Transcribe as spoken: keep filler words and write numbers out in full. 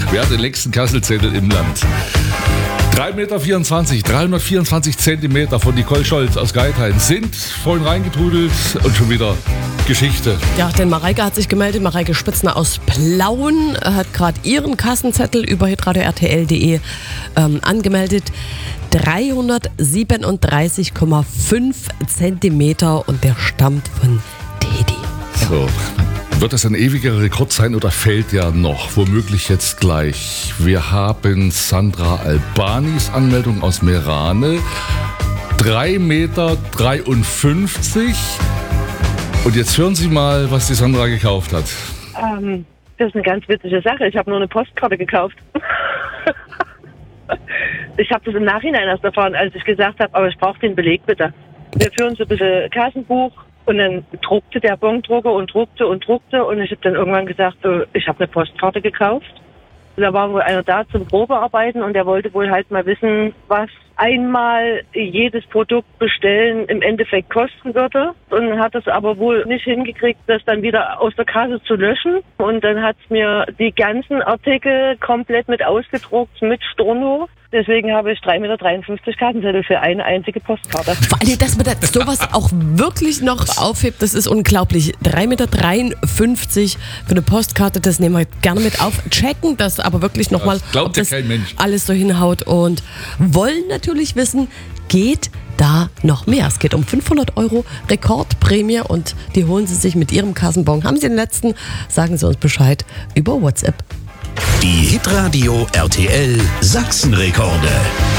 Wer hat den längsten Kasselzettel im Land? drei Meter vierundzwanzig, dreihundertvierundzwanzig Zentimeter von Nicole Scholz aus Geithain sind vorhin reingetrudelt und schon wieder Geschichte. Ja, denn Mareike hat sich gemeldet. Mareike Spitzner aus Plauen hat gerade ihren Kassenzettel über hitradio R T L punkt de ähm, angemeldet. dreihundertsiebenunddreißig Komma fünf Zentimeter und der stammt von Teddy. So. Wird das ein ewiger Rekord sein oder fällt der noch? Womöglich jetzt gleich. Wir haben Sandra Albanis Anmeldung aus Merane. drei Meter dreiundfünfzig. Und jetzt hören Sie mal, was die Sandra gekauft hat. Ähm, das ist eine ganz witzige Sache. Ich habe nur eine Postkarte gekauft. Ich habe das im Nachhinein erst erfahren, als ich gesagt habe, aber ich brauche den Beleg bitte. Wir führen so ein bisschen Kassenbuch. Und dann druckte der Bondrucker und druckte und druckte. Und ich habe dann irgendwann gesagt, so, ich habe eine Postkarte gekauft. Und da war wohl einer da zum Probearbeiten und der wollte wohl halt mal wissen, was einmal jedes Produkt bestellen im Endeffekt kosten würde. Und hat es aber wohl nicht hingekriegt, das dann wieder aus der Kasse zu löschen. Und dann hat es mir die ganzen Artikel komplett mit ausgedruckt, mit Storno. Deswegen habe ich drei Meter dreiundfünfzig Kartenzettel für eine einzige Postkarte. Vor allem, dass man das sowas auch wirklich noch aufhebt, das ist unglaublich. drei Meter dreiundfünfzig für eine Postkarte, das nehmen wir gerne mit auf. Checken das aber wirklich nochmal, ob das alles so hinhaut. Und wollen natürlich wissen, geht da noch mehr? Es geht um fünfhundert Euro Rekordprämie und die holen Sie sich mit Ihrem Kassenbon. Haben Sie den letzten? Sagen Sie uns Bescheid über WhatsApp. Die Hitradio R T L Sachsenrekorde.